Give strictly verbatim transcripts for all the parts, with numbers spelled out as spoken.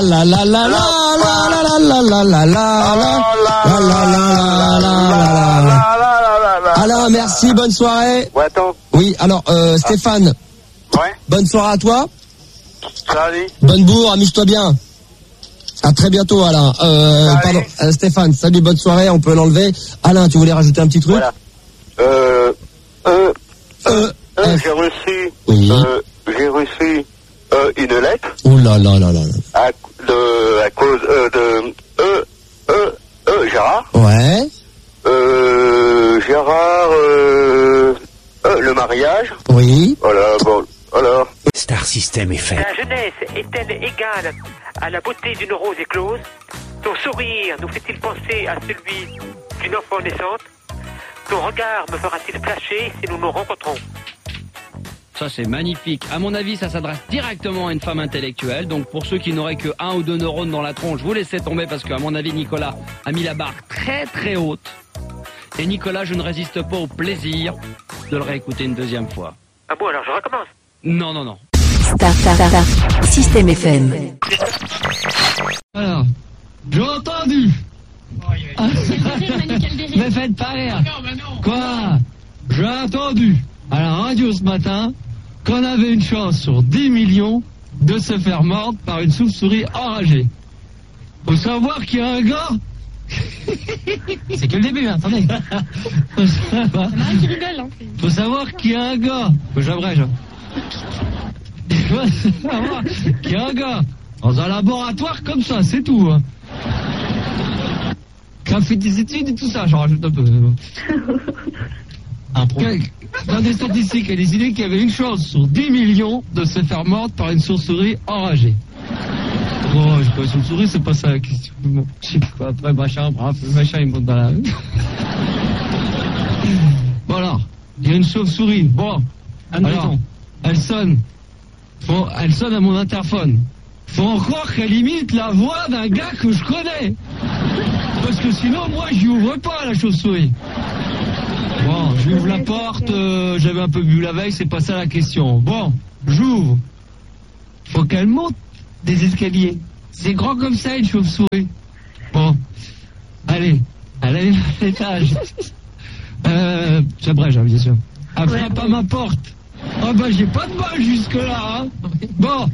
la la la la la la la la la la la la la la. Alain, merci, bonne soirée. Ouais, attends. Oui, alors euh, Stéphane. Ouais. Bonne soirée à toi. Salut. Bonne bourre, amuse-toi bien. À très bientôt, Alain. Euh, pardon, euh, Stéphane, salut, bonne soirée, on peut l'enlever. Alain, tu voulais rajouter un petit truc? Voilà. Euh, euh, euh, euh, j'ai reçu, oui. euh, j'ai reçu, euh, une lettre. Ouh là là là là. À, de, à cause, euh, de, euh, euh, euh, Gérard. Ouais. Euh, Gérard, euh, euh, le mariage. Oui. Voilà, bon, alors. Star System F M. La jeunesse est-elle égale à la beauté d'une rose éclose? Ton sourire nous fait-il penser à celui d'une enfant naissante? Ton regard me fera-t-il flasher si nous nous rencontrons? Ça c'est magnifique. À mon avis, ça s'adresse directement à une femme intellectuelle. Donc pour ceux qui n'auraient que un ou deux neurones dans la tronche, vous laissez tomber parce qu'à mon avis, Nicolas a mis la barre très très haute. Et Nicolas, je ne résiste pas au plaisir de le réécouter une deuxième fois. Ah bon, alors je recommence. Non, non, non. Star, star, star, System F M. Alors, j'ai entendu. Ah, me faites pas rire. Quoi? J'ai entendu à la radio ce matin qu'on avait une chance sur dix millions de se faire mordre par une chauve-souris enragée. Faut savoir qu'il y a un gars. C'est que le début, hein, attendez. Faut savoir... qui rigole, hein. Faut savoir qu'il y a un gars. Que j'abrège. Faut savoir qu'il y a un gars dans un laboratoire comme ça, c'est tout. Hein. Qui a fait des études et tout ça, j'en rajoute un peu. Un Dans des statistiques, elle a décidé qu'il y avait une chance sur dix millions de se faire mordre par une chauve-souris enragée. Oh, j'ai pas une chauve-souris, c'est pas ça la question. Bon, je sais pas, après, machin, bref, le machin, il monte dans la... Voilà, il y a une chauve-souris. Bon, alors, elle sonne. Faut, elle sonne à mon interphone. Faut encore qu'elle imite la voix d'un gars que je connais. Parce que sinon, moi, j'y ouvre pas, la chauve-souris. Bon, j'ouvre la porte, euh, j'avais un peu bu la veille, c'est pas ça la question. Bon, j'ouvre. Faut qu'elle monte des escaliers. C'est grand comme ça, une chauve-souris. Bon, allez, elle est à l'étage. Euh, j'abrège, hein, bien sûr. Elle frappe à ma porte. Ah bah, j'ai pas de mal jusque-là, hein. Bon.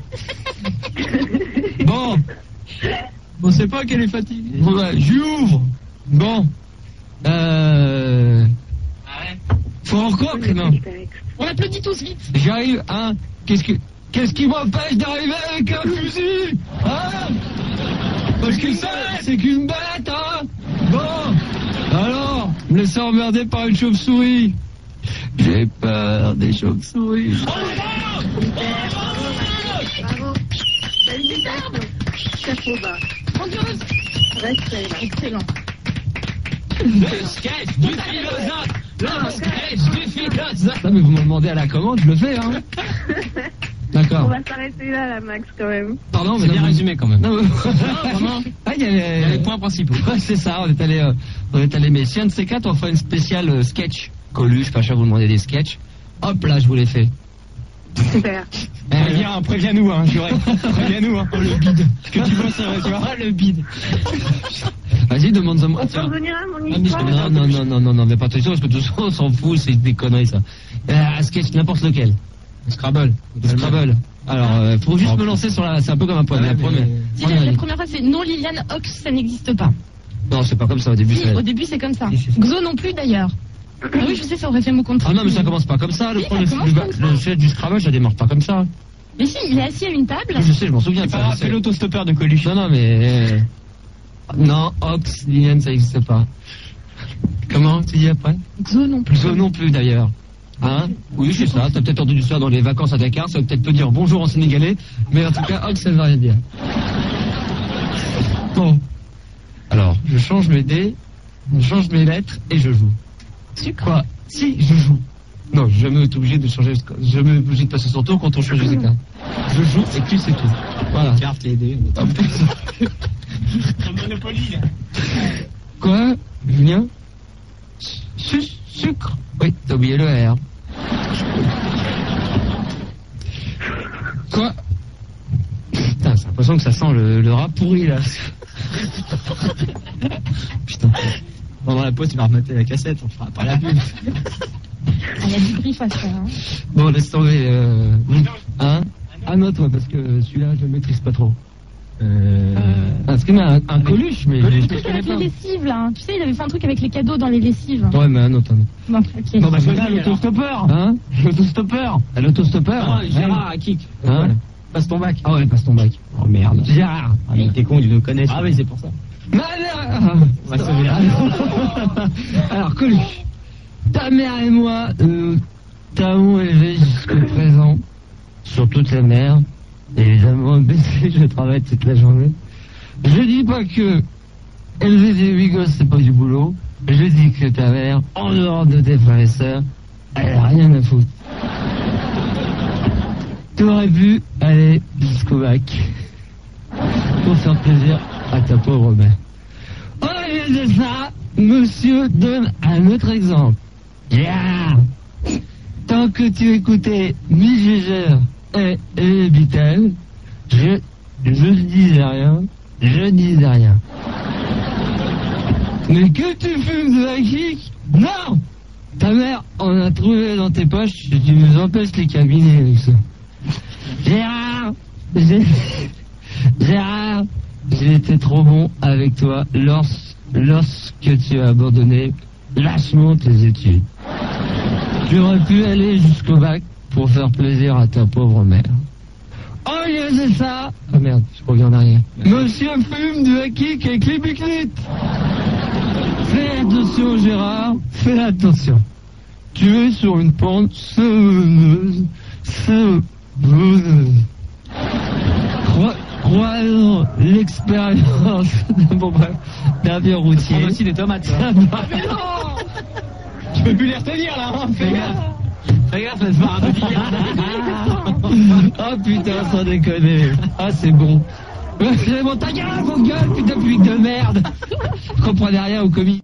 Bon. On sait pas qu'elle est fatiguée. Bon, bah, j'ouvre. Bon. Euh... Faut encore que non. On applaudit tous vite. J'arrive, hein. Qu'est-ce que, qu'est-ce qui m'empêche d'arriver avec un fusil, hein? Parce que ça, c'est qu'une bête, hein. Bon. Alors, me laisser emmerder par une chauve-souris. J'ai peur des chauves-souris. Bravo. Salut des arbres. Chapeau bas. Grandiose. Reste excellent. Le sketch du philosophe. Le sketch du philosophe. Non mais vous me demandez à la commande, je le fais, hein. D'accord. On va s'arrêter là, la Max, quand même. Pardon, mais c'est bien résumé quand même. Non, mais... non vraiment. Ah, il y, avait... y a les points principaux. Ouais, c'est ça. On est allé, euh, on est allé. Mais si un de ces quatre, on fait une spéciale euh, sketch. Coluche, Pacha, vous demandez des sketchs. Hop là, je vous les fais. Super. Préviens, préviens-nous, hein, Juré. Préviens-nous, hein. Oh, le bide. Que tu vois ça, tu vois. Oh, le bide. Vas-y, demande-moi. On peut revenir à mon histoire. Non, non, non, non, non, non, mais pas attention, parce que tout ça, on s'en fout, c'est des conneries, ça. Euh, un sketch, n'importe lequel. Scrabble. Scrabble. Alors, euh, faut juste me lancer sur la. C'est un peu comme un point. Ouais, la, mais... première. Si, la, la première fois, c'est non, Liliane Ox, ça n'existe pas. Non, c'est pas comme ça au début. Si, c'est... au début, c'est comme ça. Xo non plus, d'ailleurs. Oui, je sais, ça aurait fait mon compte. Ah non, mais ça commence pas comme ça. Le si, premier, ça le, le, le sketch du Scrabble, ça démarre pas comme ça. Mais si, il est assis à une table. Je sais, je m'en souviens. C'est pas c'est l'autostoppeur de Coluche. Non, non, mais. Euh... Non, Ox, Liliane, ça n'existe pas. Comment tu dis après? Xo non plus. Xo non plus, d'ailleurs. Hein? Oui, c'est ça. T'as peut-être entendu ça dans les vacances à Dakar. Ça veut peut-être te dire bonjour en sénégalais. Mais en tout cas, Ox, ça ne veut rien dire. Bon. Alors, je change mes dés, je change mes lettres et je joue. Sucre. Quoi? Si, je joue. Non, je jamais été obligé de changer, je jamais obligé de passer son tour quand on change les cartes. Je joue et puis c'est tout. Voilà. Carte les dés. Comme Monopoly, là. Quoi? Julien? Su sucre? Oui, t'as oublié le R. Quoi? Putain, ça l'impression que ça sent le, le rat pourri, là. Putain. Pendant la pause, tu m'as rematé la cassette, on fera pas la pub. Ah, il y a du griffe à faire. Hein. Bon, laisse tomber. Euh... Hein Ah non, toi, parce que celui-là, je le maîtrise pas trop. Euh... Ah, c'est comme un, un Coluche, mais... Le truc avec les lessives, là. Hein. Tu sais, il avait fait un truc avec les cadeaux dans les lessives. Ouais, mais un autre, un autre. Non, ok. Non, bah, c'est là, l'autostoppeur. Hein L'autostoppeur. Ah, l'autostoppeur. Ah, Gérard à kick. Hein Voilà. Passe ton bac. Ah ouais, passe ton bac. Oh merde. Gérard. Ah, mais t'es con, tu nous connais. Ah oui, c'est pour ça. Mais alors... On va sauver la... Alors, Coluche, ta mère et moi, euh, t'avons élevé jusqu'au présent, sur toute la mer. Évidemment, baisser, je travaille toute la journée. Je dis pas que élever des huit gosses, c'est pas du boulot. Je dis que ta mère, en dehors de tes frères et sœurs, elle a rien à foutre. Tu aurais pu aller jusqu'au bac pour faire plaisir à ta pauvre mère. Au lieu de ça, monsieur donne un autre exemple. Yeah. Tant que tu écoutais Mick Jagger et les Beatles, je, je ne disais rien, je ne disais rien. Mais que tu fumes de la kick? Non! Ta mère en a trouvé dans tes poches et tu nous empêches les cabinets avec ça. Gérard! J'ai... Gérard! J'ai été trop bon avec toi lors... lorsque tu as abandonné lâchement tes études. Tu aurais pu aller jusqu'au bac pour faire plaisir à ta pauvre mère. Oh lieu de ça... Oh merde, je reviens en arrière. Monsieur fume du kick avec les bucnites. Fais attention Gérard, fais attention. Tu es sur une pente savonneuse, savonneuse. Crois, crois l'expérience bon, bref, d'un vieux routier. On a aussi des tomates. Ça. Mais non. Tu peux plus les retenir là, hein. Fais gaffe. Fais gaffe, laisse voir un peu de oh putain, sans déconner. Ah, c'est bon. C'est bon, ta gueule, vos gueules, putain, public de merde. Je comprenais rien au comique.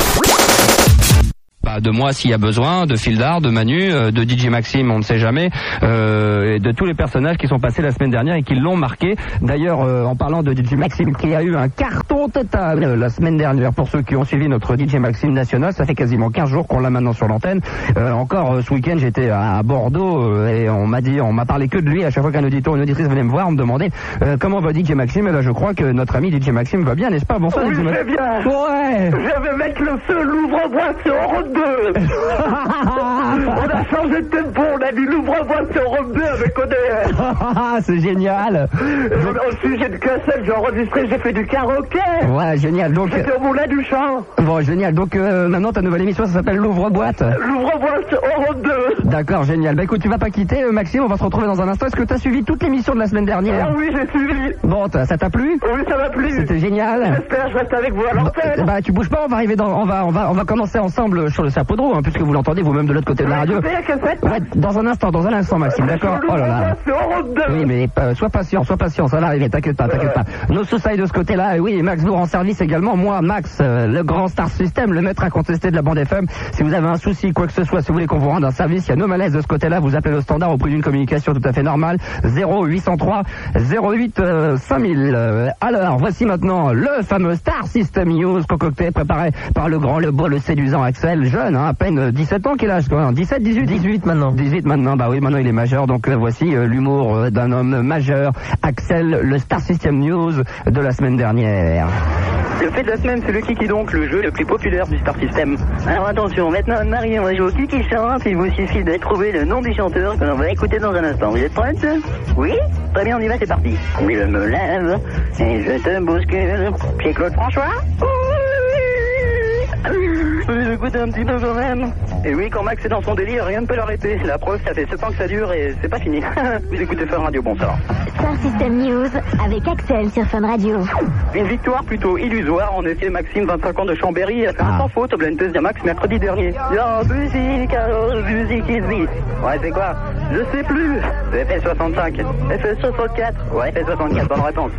Bah, de moi s'il y a besoin, de Fildar, de Manu, euh, de D J Maxime, on ne sait jamais, euh, et de tous les personnages qui sont passés la semaine dernière et qui l'ont marqué. D'ailleurs, euh, en parlant de D J Maxime qui a eu un carton total euh, la semaine dernière, pour ceux qui ont suivi notre D J Maxime national, ça fait quasiment quinze jours qu'on l'a maintenant sur l'antenne. Euh, encore euh, ce week-end, j'étais à Bordeaux euh, et on m'a dit, on m'a parlé que de lui. À chaque fois qu'un auditeur ou une auditrice venait me voir, on me demandait euh, comment va D J Maxime. Et là, je crois que notre ami D J Maxime va bien, n'est-ce pas? Bonsoir, oui, D J Maxime. bien. Ouais. Je vais mettre le feu, l'ouvre-boîte sur Europe deux. On a changé de tempo, on a dit l'ouvre-boîte sur Europe deux avec O D R. C'est génial. Donc, au sujet de cassette, j'ai enregistré, j'ai fait du karaoké. Ouais, génial. Donc, c'était au Moulin du Champ. Bon, génial. Donc, euh, maintenant, ta nouvelle émission, ça s'appelle l'ouvre-boîte. L'ouvre-boîte Europe deux. D'accord, génial. Bah écoute, tu vas pas quitter, euh, Maxime, on va se retrouver dans un instant. Est-ce que t'as suivi toute l'émission de la semaine dernière? Ah oui, j'ai suivi. Bon, ça t'a plu? Oui, ça m'a plu. C'était génial. J'espère, je reste avec vous à l'antenne. Bah, bah, tu bouges pas, on va arriver dans, on va, on va, on va commencer ensemble sur le sapodro, hein, puisque vous l'entendez vous-même de l'autre côté de la radio. Ouais, dans un instant, dans un instant, Maxime, d'accord? Oh là là. Oui, mais euh, sois patient, sois patient, ça va arriver, t'inquiète pas, t'inquiète pas. Nos sous-sailles de ce côté-là, et oui, Max Lourd en service également. Moi, Max, euh, le grand star system, le maître incontesté de la bande F M. Si vous avez un souci, quoi que ce soit, si vous voulez qu'on vous rende un service, il y a nos malaises de ce côté-là, vous appelez le standard au prix d'une communication tout à fait normale. zéro huit cent trois zéro huit cinq mille. Euh, alors, voici maintenant le fameux Star System News concocté, préparé par le grand, le beau, le séduisant Axel, jeune, hein, à peine dix-sept ans, quel âge, quoi? dix-sept, dix-huit? dix-huit maintenant. dix-huit maintenant, bah oui, maintenant il est majeur, donc euh, voici euh, l'humour euh, d'un homme majeur, Axel, le Star System News de la semaine dernière. Le fait de la semaine, c'est le Kiki donc, le jeu le plus populaire du Star System. Alors attention, maintenant Anne-Marie, on va jouer au Kiki chante, il vous suffit de trouver le nom du chanteur que l'on va écouter dans un instant. Vous êtes prêtes? Oui? Très bien, on y va, c'est parti. Oui, je me lève et je te bouscule. Pierre-Claude François? J'écoute un petit peu quand même. Et oui, quand Max est dans son délire, rien ne peut l'arrêter. La preuve, ça fait sept ans que ça dure et c'est pas fini. Vous écoutez Fun Radio, bonsoir. Star System News avec Axel sur Fun Radio. Une victoire plutôt illusoire. En effet, Maxime, vingt-cinq ans de Chambéry, a fait un sans faute au Blind Test de Max mercredi dernier. Yo, musique, alors, musique is me. Ouais, c'est quoi? Je sais plus. F S soixante-cinq. F S soixante-quatre. Ouais, F S soixante-quatre, bonne réponse.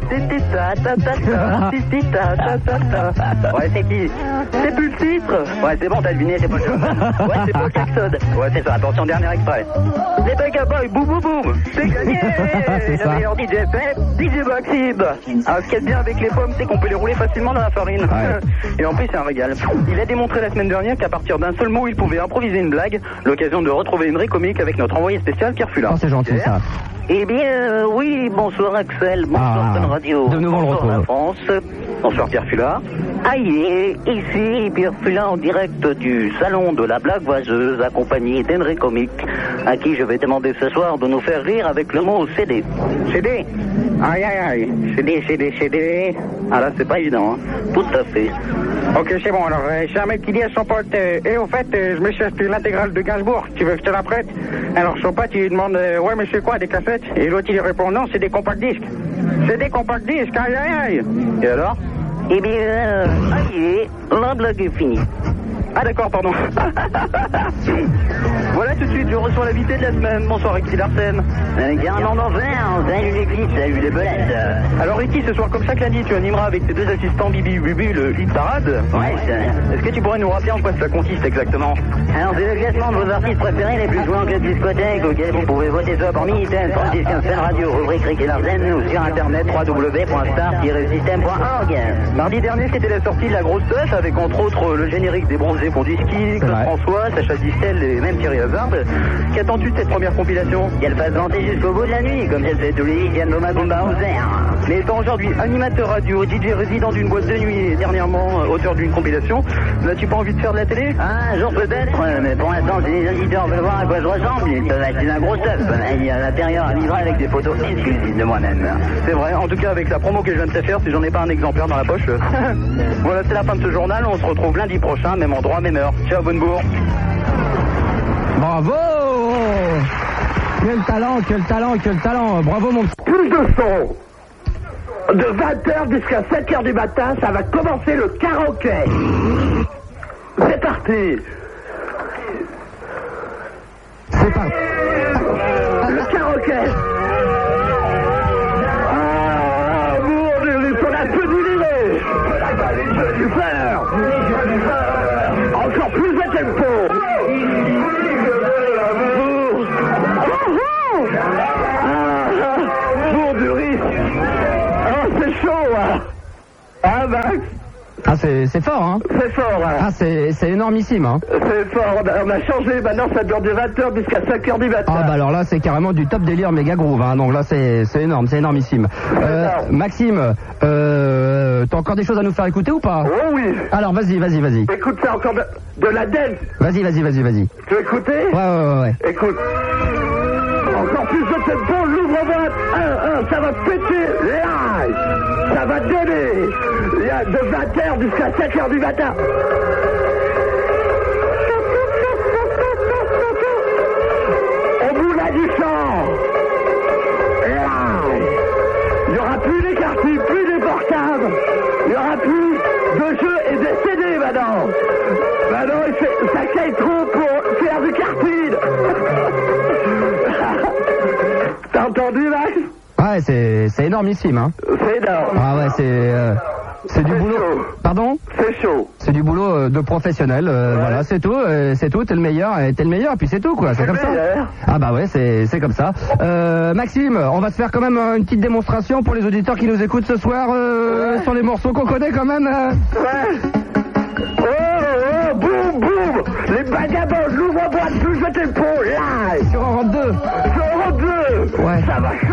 Ouais, c'est qui? C'est plus le titre. Ouais, c'est bon, t'as deviné, c'est pas le jeu. Ouais, c'est Paul Jackson. Ouais, c'est ça. Attention, dernier extrait. Les Bugabboys, boum boum boum. C'est gagné. C'est ça. Alors D J Pep, D J Maxime. Alors ce qu'il y a de bien avec les pommes, c'est qu'on peut les rouler facilement dans la farine. Ouais. Et en plus c'est un régal. Il a démontré la semaine dernière qu'à partir d'un seul mot, il pouvait improviser une blague. L'occasion de retrouver une vraie comique avec notre envoyé spécial Pierre Fula. Oh, c'est gentil ça. Eh bien, euh, oui, bonsoir Axel, bonsoir Ah, Fun Radio, de nouveau on le bonsoir la retrouve. France, bonsoir Pierre Fula. Aïe, ici Pierre Fula en direct du salon de la blague voiseuse, accompagné d'Henry Comique, à qui je vais demander ce soir de nous faire rire avec le mot C D. C D. Aïe aïe aïe, C D, C D, C D. Ah là, c'est pas évident, hein. Tout à fait. Ok, c'est bon, alors, euh, c'est un mec qui dit à son pote, euh, et au fait, euh, je me suis acheté l'intégrale de Gainsbourg, tu veux que je te la prête? Alors son pote, il lui demande, euh, ouais, mais c'est quoi, des cassettes? Et l'autre, il lui répond, non, c'est des compact disques. C'est des compact disques, aïe aïe aïe. Et alors? Eh bien, euh, aïe, la blague est finie. Ah d'accord, pardon. Voilà, tout de suite, je reçois l'invité de la semaine. Bonsoir, Ricky Larsen. Euh, Garnement d'enfer, salut les clips, salut les belettes. Alors Ricky, ce soir, comme chaque lundi, tu animeras avec tes deux assistants Bibi et Bubu le hit parade. Ouais, ça. Est-ce que tu pourrais nous rappeler en quoi cela consiste exactement? Alors, c'est le classement de vos artistes préférés les plus joués en club discothèque, auquel vous pouvez voter soit parmi item trente-six quinze Fun Radio, rubrique Ricky Larsen, ou sur internet w w w point star tiret system point org. Mardi dernier, c'était la sortie de la grosse teuf, avec entre autres le générique des bronzés pour du ski, Claude François, Sacha Distel et même Thierry Hazard. Qu'attends-tu de cette première compilation? Qu'elle fasse vanter jusqu'au bout de la nuit, comme elle fait tous les Yann Boma Bumba Hauser. Mais étant aujourd'hui animateur radio, D J résident d'une boîte de nuit et dernièrement euh, auteur d'une compilation, n'as-tu pas envie de faire de la télé? Ah, un jour peut-être, euh, mais pour l'instant, si les auditeurs veulent voir à quoi je ressemble, ils peuvent acheter un gros stuff. Il y a à l'intérieur un livret avec des photos exclusives de moi-même. C'est vrai, en tout cas avec la promo que je viens de te faire, si j'en ai pas un exemplaire dans la poche. Voilà, c'est la fin de ce journal, on se retrouve lundi prochain, même endroit, même heure. Ciao, bonne bourre. Bravo! Quel talent, quel talent, quel talent. Bravo mon petit. Plus de son. De vingt heures jusqu'à sept heures du matin, ça va commencer le karaoké. C'est parti. C'est parti. Le karaoké. Ah, mon Dieu, on a peu d'univers. Encore plus de tempo. Ah, Max? Ah, c'est, c'est fort, hein? C'est fort, hein? Ah, c'est, c'est énormissime, hein? C'est fort, on a, on a changé, maintenant ça dure de vingt heures jusqu'à cinq heures du matin. Ah, bah alors là, c'est carrément du top délire méga groove, hein? Donc là, c'est, c'est énorme, c'est énormissime. Euh, Maxime, euh, t'as encore des choses à nous faire écouter ou pas? Oh oui! Alors, vas-y, vas-y, vas-y. Écoute ça, encore de, de la dance. Vas-y, vas-y, vas-y, vas-y. Tu veux écouter? Ouais, ouais, ouais, ouais. Écoute. Encore plus de tempo, l'ouvre-boîte. un, un, ça va péter live. Ça va donner. Il y a de vingt heures jusqu'à cinq heures du matin. Au bout là du chant. Live. Il n'y aura plus les cartouches, plus les portables. Il n'y aura plus de jeux et de C D maintenant. Maintenant, il fait, ça caille trop pour faire du karting. T'as entendu, Max? Ouais, c'est, c'est énormissime, hein? C'est énorme. Ah ouais, c'est, euh, c'est du boulot. Chaud. Pardon? C'est chaud. C'est du boulot euh, de professionnel. Euh, ouais. Voilà, c'est tout. Euh, c'est tout. T'es le meilleur. Et t'es le meilleur. Et puis c'est tout, quoi. C'est comme ça. Ah bah ouais, c'est, c'est comme ça. Euh, Maxime, on va se faire quand même une petite démonstration pour les auditeurs qui nous écoutent ce soir euh, ouais. sur les morceaux qu'on connaît quand même. Euh. Ouais. Oh, oh, boum, boum. Les vagabonds, l'ouvre-boîte, plus de tempo, live. Sur Europe deux. Sur Europe deux. Ouais. Ça va.